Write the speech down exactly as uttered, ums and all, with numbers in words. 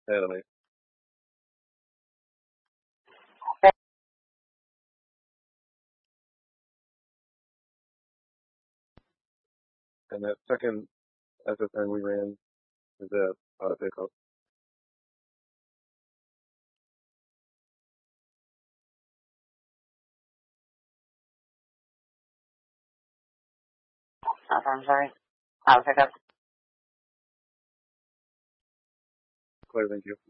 Anime. And that second S S N we ran is a uh, pickup. Okay, I'm sorry. I'll pick up. Clear, thank you.